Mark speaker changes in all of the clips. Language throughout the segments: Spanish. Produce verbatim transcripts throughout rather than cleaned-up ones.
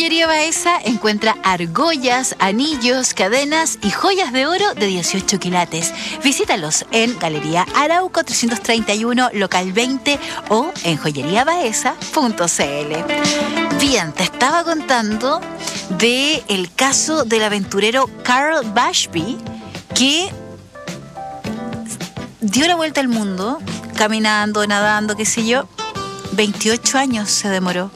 Speaker 1: Joyería Baeza encuentra argollas, anillos, cadenas y joyas de oro de dieciocho quilates. Visítalos en Galería Arauco trescientos treinta y uno, local veinte o en joyería baeza punto c l. Bien, te estaba contando del caso del aventurero Carl Bashby, que dio la vuelta al mundo, caminando, nadando, qué sé yo. veintiocho años se demoró.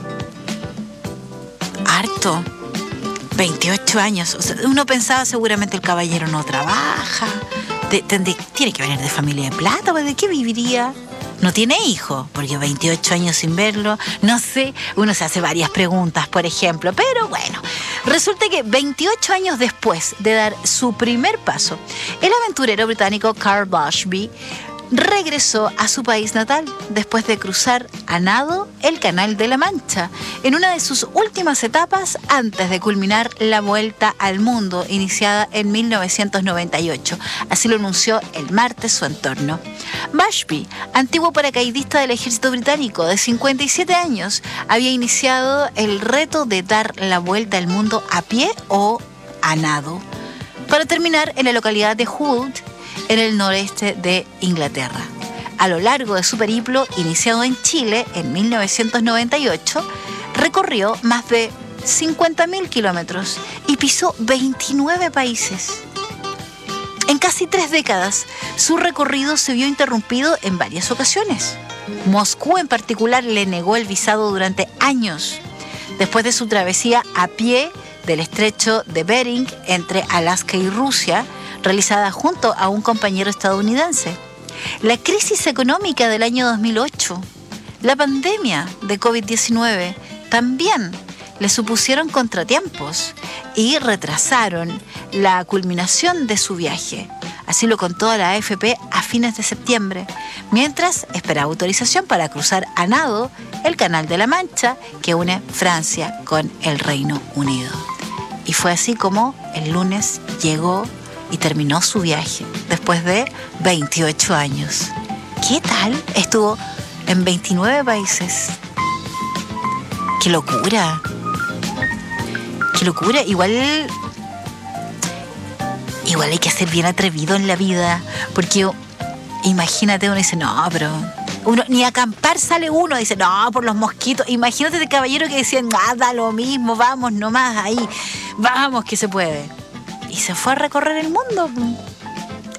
Speaker 1: Harto. veintiocho años. O sea, uno pensaba seguramente el caballero no trabaja. De, de, tiene que venir de familia de plata. ¿De qué viviría? No tiene hijo, porque veintiocho años sin verlo. No sé, uno se hace varias preguntas, por ejemplo. Pero bueno, resulta que veintiocho años después de dar su primer paso, el aventurero británico Carl Bashby regresó a su país natal después de cruzar a nado el Canal de la Mancha en una de sus últimas etapas antes de culminar la vuelta al mundo iniciada en mil novecientos noventa y ocho. Así lo anunció el martes su entorno. Bashby, antiguo paracaidista del ejército británico de cincuenta y siete años, había iniciado el reto de dar la vuelta al mundo a pie o a nado, para terminar en la localidad de Hull, en el noreste de Inglaterra. A lo largo de su periplo, iniciado en Chile en mil novecientos noventa y ocho, recorrió más de cincuenta mil kilómetros y pisó veintinueve países. En casi tres décadas, su recorrido se vio interrumpido en varias ocasiones. Moscú en particular le negó el visado durante años, después de su travesía a pie del estrecho de Bering entre Alaska y Rusia, realizada junto a un compañero estadounidense. La crisis económica del año dos mil ocho, la pandemia de covid diecinueve, también le supusieron contratiempos y retrasaron la culminación de su viaje. Así lo contó la A F P a fines de septiembre, mientras esperaba autorización para cruzar a nado el Canal de la Mancha que une Francia con el Reino Unido. Y fue así como el lunes llegó y terminó su viaje después de veintiocho años. ¿Qué tal? Estuvo en veintinueve países. ¡Qué locura! ¡Qué locura! Igual, igual hay que ser bien atrevido en la vida, porque imagínate, uno dice, no, pero uno, ni a acampar sale uno, dice, no, por los mosquitos. Imagínate de caballero que decían, nada, lo mismo, vamos nomás ahí, vamos que se puede. Y se fue a recorrer el mundo.